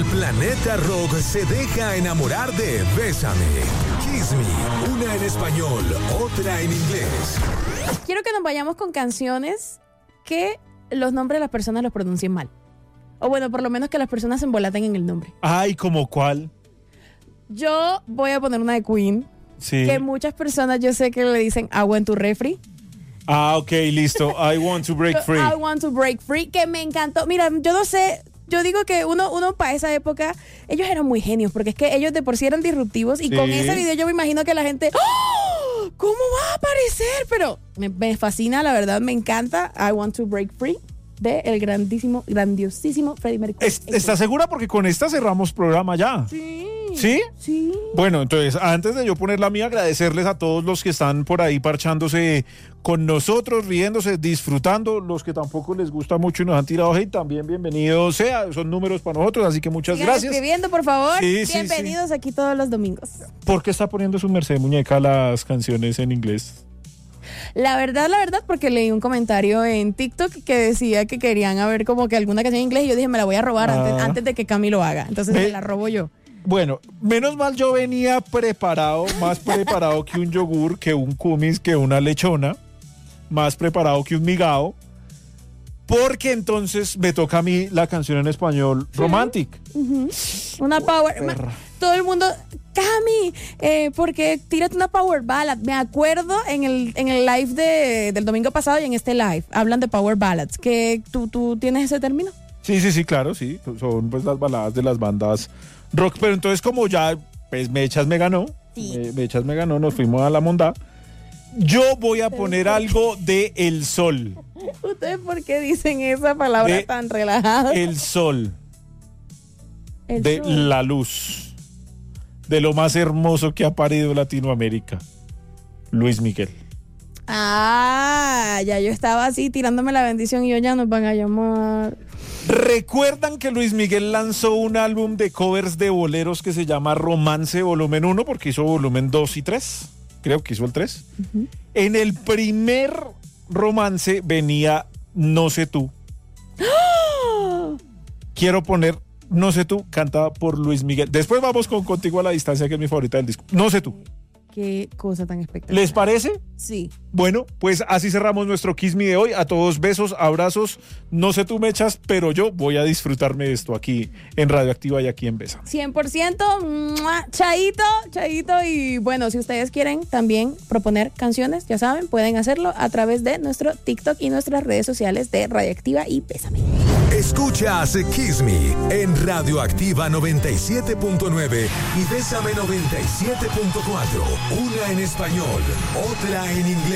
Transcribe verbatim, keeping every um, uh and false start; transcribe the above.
El planeta rock se deja enamorar de Bésame, Kiss Me, una en español, otra en inglés. Quiero que nos vayamos con canciones que los nombres de las personas los pronuncien mal. O bueno, por lo menos que las personas se embolaten en el nombre. Ay, ¿como cuál? Yo voy a poner una de Queen. Sí. Que muchas personas yo sé que le dicen I want to refree. Ah, ok, listo. I want to break free. I want to break free, que me encantó. Mira, yo no sé, yo digo que uno, uno para esa época, ellos eran muy genios, porque es que ellos de por sí eran disruptivos y Sí. con ese video yo me imagino que la gente, ¡oh! ¿Cómo va a aparecer? Pero me, me fascina, la verdad, me encanta I want to break free de el grandísimo, grandiosísimo Freddie Mercury. Es- ¿Estás segura? Porque con esta cerramos programa ya. Sí. ¿Sí? Sí. Bueno, entonces, antes de yo poner la mía, agradecerles a todos los que están por ahí parchándose con nosotros, riéndose, disfrutando, los que tampoco les gusta mucho y nos han tirado hate, también bienvenidos sea, son números para nosotros, así que muchas Sigan gracias. escribiendo, por favor. Sí, sí, Bienvenidos aquí todos los domingos. ¿Por qué está poniendo su merced muñeca las canciones en inglés? La verdad, la verdad, porque leí un comentario en TikTok que decía que querían a ver como que alguna canción en inglés y yo dije, me la voy a robar Ah. antes, antes de que Cami lo haga. Entonces Ve- me la robo yo. Bueno, menos mal yo venía preparado, más preparado que un yogur, que un kumis, que una lechona, más preparado que un migao, porque entonces me toca a mí la canción en español Romantic. Una power... perra. ma- Todo el mundo... Cami, eh, porque tírate una power ballad. Me acuerdo en el, en el live de, del domingo pasado y en este live hablan de power ballads. ¿Que tú, tú tienes ese término? Sí, sí, sí, claro, sí, son pues las baladas de las bandas rock, pero entonces como ya, pues Mechas me ganó, Sí. me- Mechas me ganó, nos fuimos a la monda, yo voy a poner algo de El Sol, ¿Ustedes por qué dicen esa palabra De- tan relajada? El Sol, El de sol. la luz, de lo más hermoso que ha parido Latinoamérica, Luis Miguel. Ah, ya yo estaba así tirándome la bendición y yo ya nos van a llamar. ¿Recuerdan que Luis Miguel lanzó un álbum de covers de boleros que se llama Romance Volumen uno? Porque hizo volumen dos y tres. Creo que hizo el tres. En el primer romance venía No sé tú. Quiero poner No sé tú, cantada por Luis Miguel. Después vamos con Contigo a la Distancia, que es mi favorita del disco. No sé tú. Qué cosa tan espectacular. ¿Les parece? Sí. Bueno, pues así cerramos nuestro Kiss Me de hoy. A todos besos, abrazos. No sé tú, Mechas, pero yo voy a disfrutarme de esto aquí en Radioactiva y aquí en Besa. cien por ciento. ¡Mua! Chaito, chaito. Y bueno, si ustedes quieren también proponer canciones, ya saben, pueden hacerlo a través de nuestro TikTok y nuestras redes sociales de Radioactiva y Bésame. Escuchas Kiss Me en Radioactiva noventa y siete punto nueve y Bésame noventa y siete punto cuatro. Una en español, otra en inglés.